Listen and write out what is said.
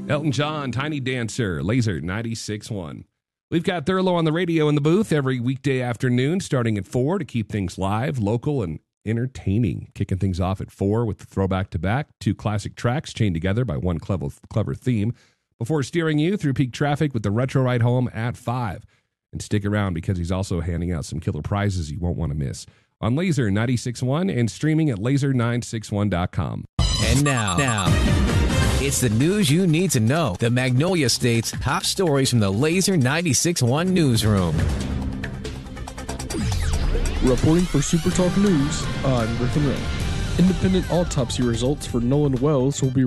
Elton John, Tiny Dancer, Laser 96.1. We've got Thurlow on the radio in the booth every weekday afternoon starting at 4 to keep things live, local, and entertaining. Kicking things off at 4 with the throwback to back, 2 classic tracks chained together by one clever theme, before steering you through peak traffic with the retro ride home at 5. And stick around because he's also handing out some killer prizes you won't want to miss on Laser 96.1 and streaming at laser961.com. And now, it's the news you need to know. The Magnolia State's top stories from the Laser 96.1 newsroom. Reporting for Super Talk News, I'm Griffin Wray. Independent autopsy results for Nolan Wells will be